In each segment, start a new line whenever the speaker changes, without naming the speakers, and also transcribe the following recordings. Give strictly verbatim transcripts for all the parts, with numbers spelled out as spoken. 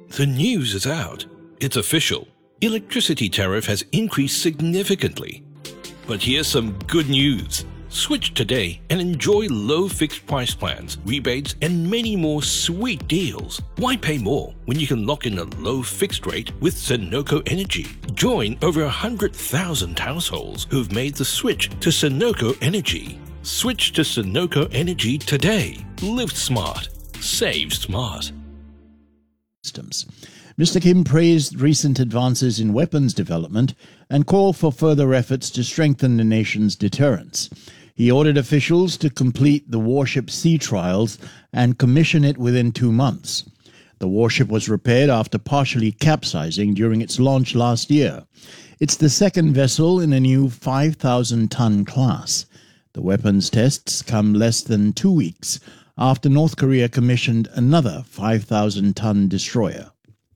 The news is out. It's official. Electricity tariff has increased significantly. But here's some good news. Switch today and enjoy low fixed price plans, rebates, and many more sweet deals. Why pay more when you can lock in a low fixed rate with Sunoco Energy? Join over one hundred thousand households who've made the switch to Sunoco Energy. Switch to Sunoco Energy today. Live smart. Save smart.
Systems. Mister Kim praised recent advances in weapons development and called for further efforts to strengthen the nation's deterrence. He ordered officials to complete the warship sea trials and commission it within two months. The warship was repaired after partially capsizing during its launch last year. It's the second vessel in a new five thousand ton class. The weapons tests come less than two weeks after North Korea commissioned another five thousand ton destroyer.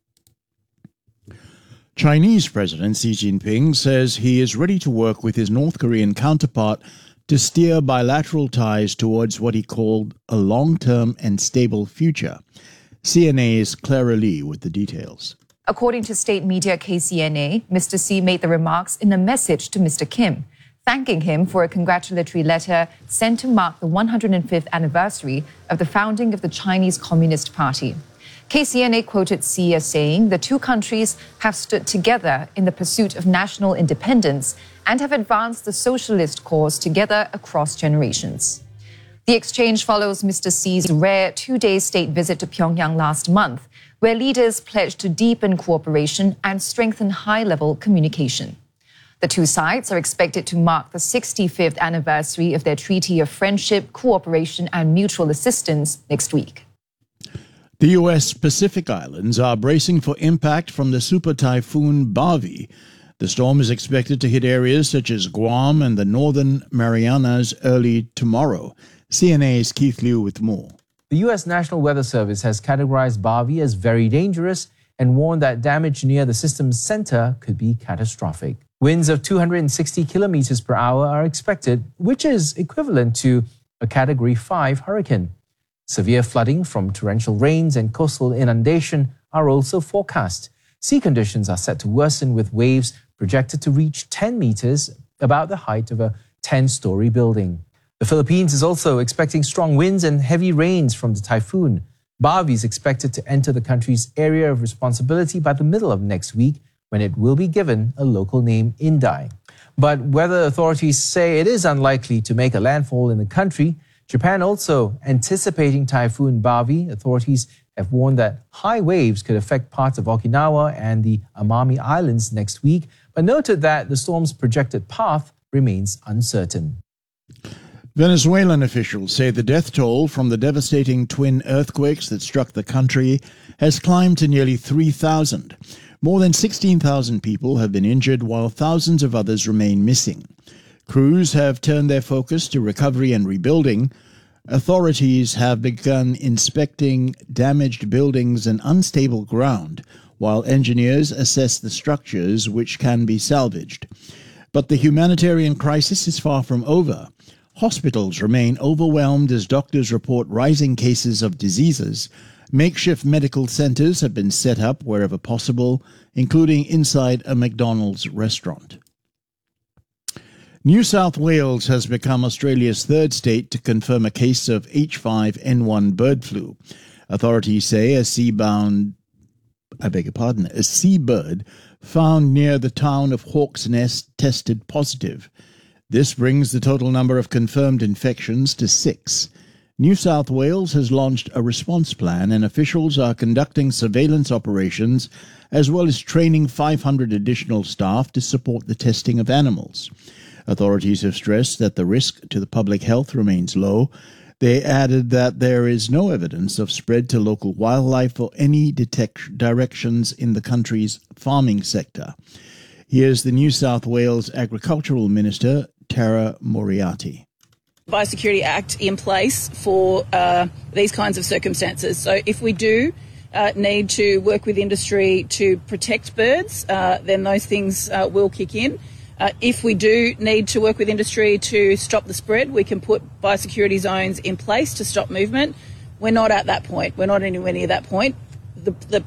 Chinese President Xi Jinping says he is ready to work with his North Korean counterpart to steer bilateral ties towards what he called a long-term and stable future. C N A's Clara Lee with the details.
According to state media K C N A, Mister Xi made the remarks in a message to Mister Kim, thanking him for a congratulatory letter sent to mark the one hundred fifth anniversary of the founding of the Chinese Communist Party. K C N A quoted Xi as saying the two countries have stood together in the pursuit of national independence and have advanced the socialist cause together across generations. The exchange follows Mister Xi's rare two-day state visit to Pyongyang last month, where leaders pledged to deepen cooperation and strengthen high-level communication. The two sides are expected to mark the sixty-fifth anniversary of their Treaty of Friendship, Cooperation and Mutual Assistance next week.
The U S Pacific Islands are bracing for impact from the super typhoon Bavi. The storm is expected to hit areas such as Guam and the Northern Marianas early tomorrow. C N A's Keith Liu with more.
The U S National Weather Service has categorized Bavi as very dangerous and warned that damage near the system's center could be catastrophic. Winds of two hundred sixty kilometers per hour are expected, which is equivalent to a Category five hurricane. Severe flooding from torrential rains and coastal inundation are also forecast. Sea conditions are set to worsen with waves projected to reach ten meters, about the height of a ten-story building. The Philippines is also expecting strong winds and heavy rains from the typhoon. Bavi is expected to enter the country's area of responsibility by the middle of next week, when it will be given a local name, Inday. But weather authorities say it is unlikely to make a landfall in the country. Japan also anticipating Typhoon Bavi. Authorities have warned that high waves could affect parts of Okinawa and the Amami Islands next week, but noted that the storm's projected path remains uncertain.
Venezuelan officials say the death toll from the devastating twin earthquakes that struck the country has climbed to nearly three thousand. More than sixteen thousand people have been injured, while thousands of others remain missing. Crews have turned their focus to recovery and rebuilding. Authorities have begun inspecting damaged buildings and unstable ground, while engineers assess the structures which can be salvaged. But the humanitarian crisis is far from over. Hospitals remain overwhelmed as doctors report rising cases of diseases. Makeshift medical centers have been set up wherever possible, including inside a McDonald's restaurant. New South Wales has become Australia's third state to confirm a case of H five N one bird flu. Authorities say a sea-bound, I beg your pardon, a seabird found near the town of Hawk's Nest tested positive. This brings the total number of confirmed infections to six. New South Wales has launched a response plan, and officials are conducting surveillance operations as well as training five hundred additional staff to support the testing of animals. Authorities have stressed that the risk to the public health remains low. They added that there is no evidence of spread to local wildlife or any detect- directions in the country's farming sector. Here's the New South Wales Agricultural Minister, Tara Moriarty.
Biosecurity Act in place for uh, these kinds of circumstances. So if we do uh, need to work with industry to protect birds, uh, then those things uh, will kick in. Uh, if we do need to work with industry to stop the spread, we can put biosecurity zones in place to stop movement. We're not at that point. We're not anywhere near that point. The, the